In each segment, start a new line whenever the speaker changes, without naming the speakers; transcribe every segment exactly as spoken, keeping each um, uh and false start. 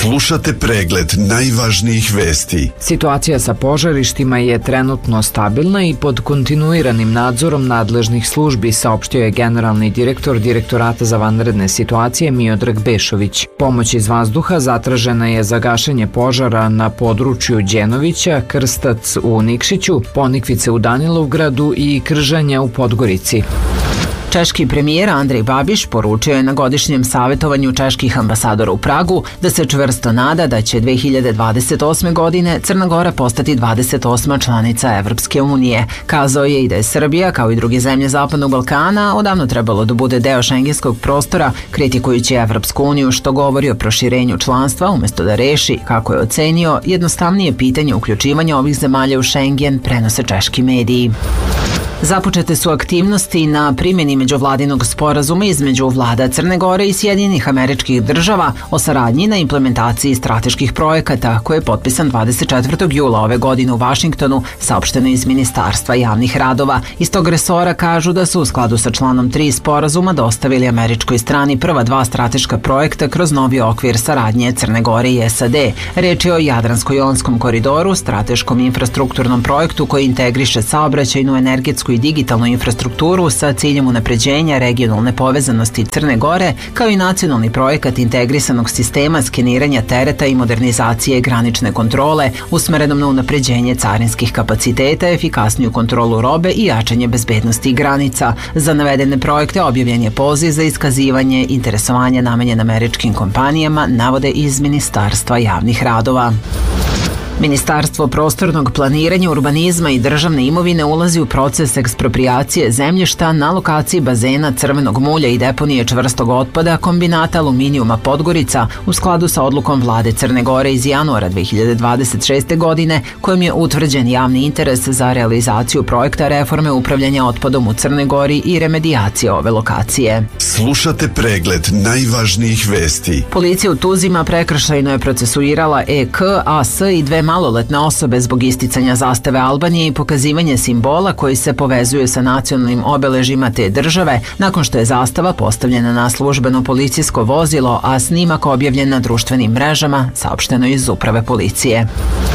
Slušate pregled najvažnijih vesti.
Situacija sa požarištima je trenutno stabilna i pod kontinuiranim nadzorom nadležnih službi, saopštio je generalni direktor Direktorata za vanredne situacije Miodrag Bešović. Pomoć iz vazduha zatražena je za gašenje požara na području Đenovića, Krstac u Nikšiću, Ponikvice u Danilovgradu i Kržanja u Podgorici.
Češki premijer Andrej Babiš poručio je na godišnjem savjetovanju čeških ambasadora u Pragu da se čvrsto nada da će dve hiljade dvadeset osme. godine Crna Gora postati dvadeset osma članica Evropske unije. Kazao je i da je Srbija, kao i druge zemlje Zapadnog Balkana, odavno trebalo da bude deo šengenskog prostora, kritikujući Evropsku uniju što govori o proširenju članstva umjesto da reši, kako je ocenio, jednostavnije pitanje uključivanja ovih zemalja u Šengen, prenose češki mediji. Započete su aktivnosti na primjeni međuvladinog sporazuma između vlada Crne Gore i Sjedinjenih Američkih Država o saradnji na implementaciji strateških projekata, koji je potpisan dvadeset četvrtog jula ove godine u Vašingtonu, saopšteno iz Ministarstva javnih radova. Iz tog resora kažu da su u skladu sa članom tri sporazuma dostavili američkoj strani prva dva strateška projekta kroz novi okvir saradnje Crne Gore i S A D. Reč je o Jadransko-jonskom koridoru, strateškom infrastrukturnom projektu koji integriše saobraćajnu, energetsku i digitalnu infrastrukturu sa ciljem unapređenja regionalne povezanosti Crne Gore, kao i nacionalni projekat integrisanog sistema skeniranja tereta i modernizacije granične kontrole, usmerenom na unapređenje carinskih kapaciteta, efikasniju kontrolu robe i jačanje bezbednosti granica. Za navedene projekte objavljen je poziv za iskazivanje interesovanja namenjen američkim kompanijama, navode iz Ministarstva javnih radova. Ministarstvo prostornog planiranja, urbanizma i državne imovine ulazi u proces eksproprijacije zemljišta na lokaciji bazena crvenog mulja i deponije čvrstog otpada kombinata aluminijuma Podgorica u skladu sa odlukom vlade Crne Gore iz januara dve hiljade dvadeset šeste. godine, kojim je utvrđen javni interes za realizaciju projekta reforme upravljanja otpadom u Crnoj Gori i remedijacije ove lokacije.
Slušate pregled najvažnijih vesti.
Policija u Tuzima prekršajno je procesuirala E K, A S i dve maloletne osobe zbog isticanja zastave Albanije i pokazivanje simbola koji se povezuju sa nacionalnim obeležima te države, nakon što je zastava postavljena na službeno policijsko vozilo, a snimak objavljen na društvenim mrežama, saopšteno iz uprave policije.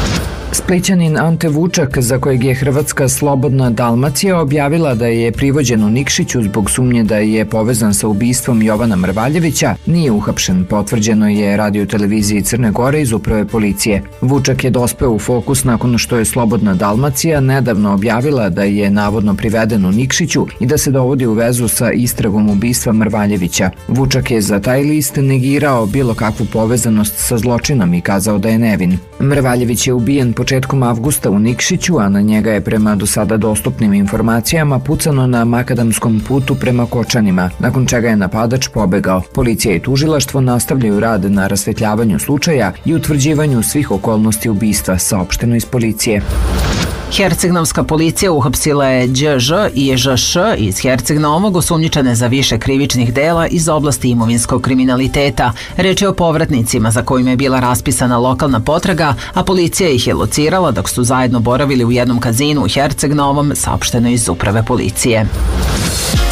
Splićanin Ante Vučak, za kojeg je Hrvatska Slobodna Dalmacija objavila da je privođen u Nikšiću zbog sumnje da je povezan sa ubistvom Jovana Mrvaljevića, nije uhapšen, potvrđeno je radio-televiziji Crne Gore iz uprave policije. Vučak je dospeo u fokus nakon što je Slobodna Dalmacija nedavno objavila da je navodno priveden u Nikšiću i da se dovodi u vezu sa istragom ubistva Mrvaljevića. Vučak je za taj list negirao bilo kakvu povezanost sa zločinom i kazao da je nevin. Mrvaljević je ubijen početkom avgusta u Nikšiću, a na njega je prema do sada dostupnim informacijama pucano na makadamskom putu prema Kočanima, nakon čega je napadač pobegao. Policija i tužilaštvo nastavljaju rad na rasvetljavanju slučaja i utvrđivanju svih okolnosti ubistva, saopšteno iz policije.
Hercegnovska policija uhapsila je Đ Ž i Ž Š iz Herceg-Novog, osumnjičene za više krivičnih dela iz oblasti imovinskog kriminaliteta. Reč je o povratnicima za kojima je bila raspisana lokalna potraga, a policija ih je locirala dok su zajedno boravili u jednom kazinu u Herceg-Novom, saopšteno iz uprave policije.